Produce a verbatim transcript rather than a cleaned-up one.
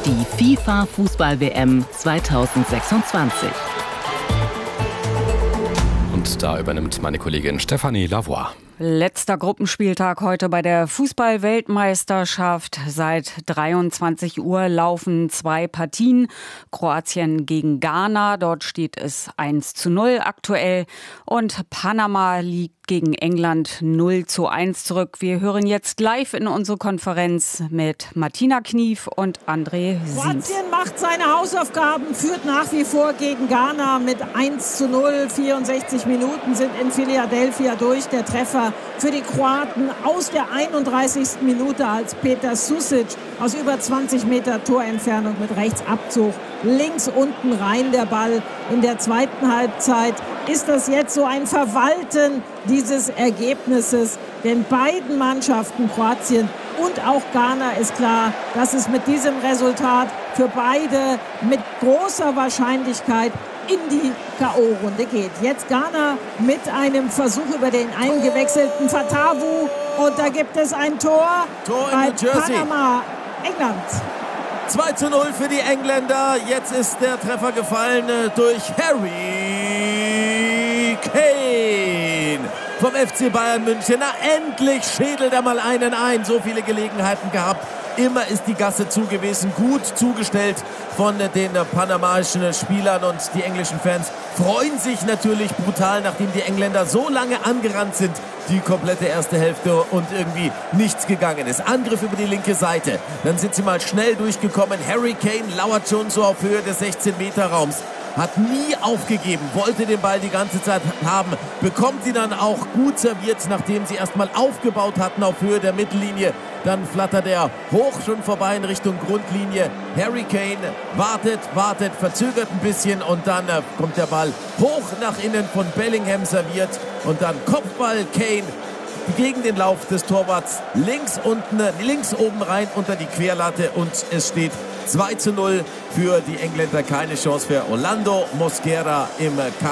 Die FIFA-Fußball-W M zweitausendsechsundzwanzig. Und da übernimmt meine Kollegin Stefanie Lavoie. Letzter Gruppenspieltag heute bei der Fußball-Weltmeisterschaft. Seit dreiundzwanzig Uhr laufen zwei Partien. Kroatien gegen Ghana, dort steht es eins zu null aktuell. Und Panama liegt gegen England null zu eins zurück. Wir hören jetzt live in unsere Konferenz mit Martina Knief und André Siens. Kroatien macht seine Hausaufgaben, führt nach wie vor gegen Ghana mit eins zu null. vierundsechzig Minuten sind in Philadelphia durch. Der Treffer für die Kroaten aus der einunddreißigsten Minute, als Petar Susic aus über zwanzig Meter Torentfernung mit Rechtsabzug links unten rein der Ball. In der zweiten Halbzeit ist das jetzt so ein Verwalten dieses Ergebnisses, denn beiden Mannschaften, Kroatien und auch Ghana, ist klar, dass es mit diesem Resultat für beide mit großer Wahrscheinlichkeit in die K O-Runde geht. Jetzt Ghana mit einem Versuch über den eingewechselten Fatawu, und da gibt es ein Tor, Tor bei in New Jersey. Panama, England. zwei zu null für die Engländer. Jetzt ist der Treffer gefallen durch Harry Kane vom F C Bayern München. Na, endlich schädelt er mal einen ein. So viele Gelegenheiten gehabt. Immer ist die Gasse zu gewesen, gut zugestellt von den panamaischen Spielern, und die englischen Fans freuen sich natürlich brutal, nachdem die Engländer so lange angerannt sind, die komplette erste Hälfte, und irgendwie nichts gegangen ist. Angriff über die linke Seite, dann sind sie mal schnell durchgekommen. Harry Kane lauert schon so auf Höhe des sechzehn Meter Raums. Hat nie aufgegeben, wollte den Ball die ganze Zeit haben, bekommt ihn dann auch gut serviert, nachdem sie erstmal aufgebaut hatten auf Höhe der Mittellinie. Dann flattert er hoch schon vorbei in Richtung Grundlinie. Harry Kane wartet, wartet, verzögert ein bisschen, und dann äh, kommt der Ball hoch nach innen von Bellingham serviert, und dann Kopfball Kane gegen den Lauf des Torwarts links unten, links oben rein unter die Querlatte, und es steht zwei zu null für die Engländer. Keine Chance für Orlando Mosquera im Kampf.